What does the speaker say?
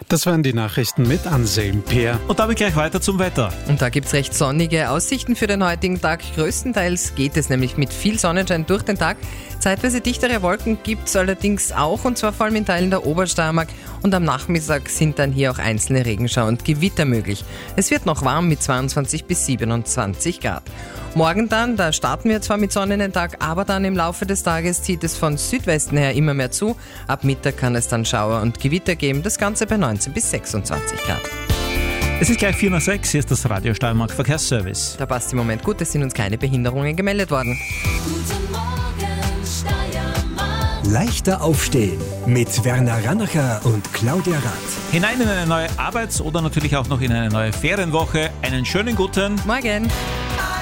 Das waren die Nachrichten mit Anselm Peer. Und damit gleich weiter zum Wetter. Und da gibt's recht sonnige Aussichten für den heutigen Tag. Größtenteils geht es nämlich mit viel Sonnenschein durch den Tag. Zeitweise dichtere Wolken gibt's allerdings auch, und zwar vor allem in Teilen der Obersteiermark. Und am Nachmittag sind dann hier auch einzelne Regenschauer und Gewitter möglich. Es wird noch warm mit 22 bis 27 Grad. Morgen dann, da starten wir zwar mit Sonne in den Tag, aber dann im Laufe des Tages zieht es von Südwesten her immer mehr zu. Ab Mittag kann es dann Schauer und Gewitter geben, das Ganze bei 19 bis 26 Grad. Es ist gleich 4:06, hier ist das Radio Steiermark Verkehrsservice. Da passt im Moment gut, es sind uns keine Behinderungen gemeldet worden. Guten Morgen, Steiermark. Leichter aufstehen mit Werner Rannacher und Claudia Rath. Hinein in eine neue Arbeits- oder natürlich auch noch in eine neue Ferienwoche. Einen schönen guten Morgen!